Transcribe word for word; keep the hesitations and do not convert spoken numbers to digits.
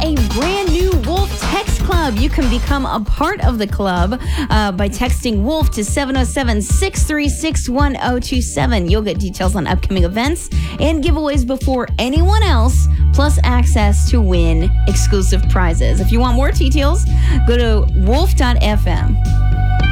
a brand new Wolf Text Club. You can become a part of the club uh, by texting Wolf to seven oh seven, six three six, one oh two seven. You'll get details on upcoming events and giveaways before anyone else, plus access to win exclusive prizes. If you want more details, go to wolf dot f m.